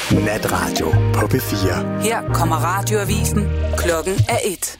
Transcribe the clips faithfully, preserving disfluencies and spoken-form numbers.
Natradio på P fire. Her kommer radioavisen. Klokken er et.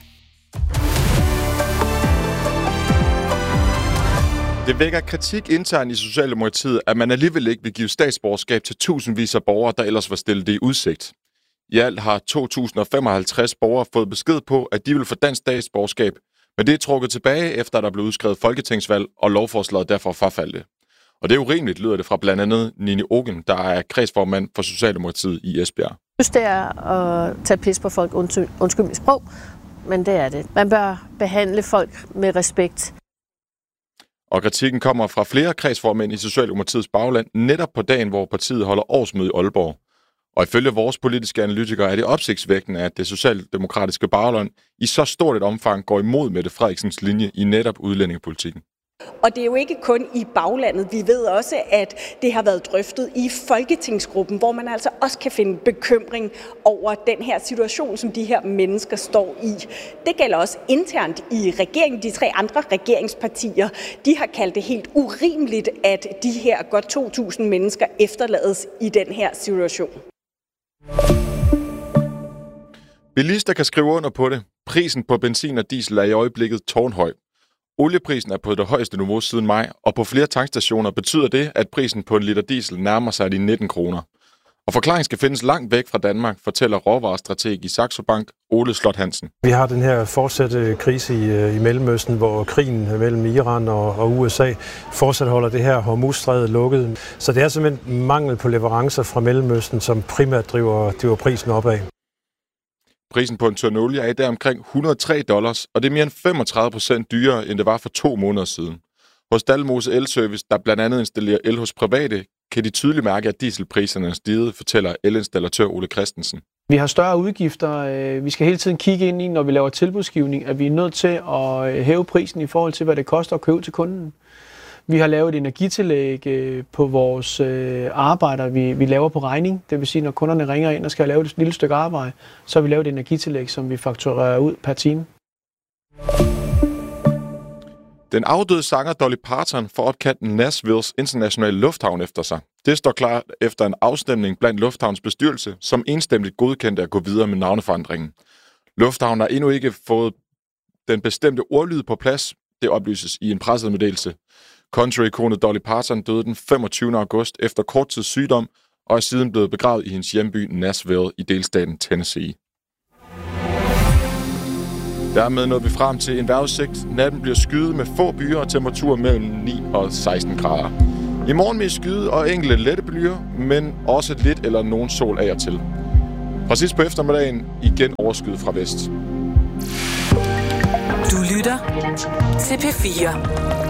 Det vækker kritik internt i Socialdemokratiet, at man alligevel ikke vil give statsborgerskab til tusindvis af borgere, der ellers var stillet det i udsigt. I alt har to tusind femoghalvtreds borgere fået besked på, at de vil få dansk statsborgerskab, men det er trukket tilbage, efter der blev udskrevet folketingsvalg, og lovforslaget derfor forfaldte. Og det er urimeligt, lyder det fra blandt andet Nini Ogen, der er kredsformand for Socialdemokratiet i Esbjerg. Jeg synes, det er at tage pis på folk, undskyld, undskyld mit sprog, men det er det. Man bør behandle folk med respekt. Og kritikken kommer fra flere kredsformænd i Socialdemokratiets bagland, netop på dagen, hvor partiet holder årsmøde i Aalborg. Og ifølge vores politiske analytikere er det opsigtsvækkende, at det socialdemokratiske bagland i så stort et omfang går imod Mette Frederiksens linje i netop udlændingepolitikken. Og det er jo ikke kun i baglandet. Vi ved også, at det har været drøftet i Folketingsgruppen, hvor man altså også kan finde bekymring over den her situation, som de her mennesker står i. Det gælder også internt i regeringen. De tre andre regeringspartier, de har kaldt det helt urimeligt, at de her godt to tusind mennesker efterlades i den her situation. Bilister kan skrive under på det. Prisen på benzin og diesel er i øjeblikket tårnhøj. Olieprisen er på det højeste niveau siden maj, og på flere tankstationer betyder det, at prisen på en liter diesel nærmer sig de nitten kroner. Og forklaringen skal findes langt væk fra Danmark, fortæller råvarestrateg i Saxo Bank, Ole Slot Hansen. Vi har den her fortsatte krise i, i Mellemøsten, hvor krigen mellem Iran og, og U S A fortsat holder det her Hormuzstrædet lukket. Så det er simpelthen mangel på leverancer fra Mellemøsten, som primært driver, driver prisen opad. Prisen på en tønde olie er i dag omkring et hundrede og tre dollars, og det er mere end femogtredive procent dyrere, end det var for to måneder siden. Hos Dalmose Elservice, der blandt andet installerer el hos private, kan de tydeligt mærke, at dieselpriserne er steget, fortæller elinstallatør Ole Christensen. Vi har større udgifter. Vi skal hele tiden kigge ind i, når vi laver tilbudsgivning, at vi er nødt til at hæve prisen i forhold til, hvad det koster at købe til kunden. Vi har lavet et energitillæg på vores arbejder, vi, vi laver på regning. Det vil sige, når kunderne ringer ind og skal lave et lille stykke arbejde, så har vi lavet et energitillæg, som vi fakturerer ud per time. Den afdøde sanger Dolly Parton får opkaldt Nashvilles internationale lufthavn efter sig. Det står klart efter en afstemning blandt lufthavns bestyrelse, som enstemmigt godkendte at gå videre med navneforandringen. Lufthavnen har endnu ikke fået den bestemte ordlyd på plads. Det oplyses i en pressemeddelelse. Country-ikonet Dolly Parton døde den femogtyvende august efter kort tids sygdom, og er siden blevet begravet i hendes hjemby Nashville i delstaten Tennessee. Dermed nåede vi frem til en vejrudsigt. Natten bliver skyet med få byer og temperaturer mellem ni og seksten grader. I morgen med skyde og enkelte lette byer, men også lidt eller nogen sol af og til. Præcis på eftermiddagen igen overskyet fra vest. Du lytter til P fire.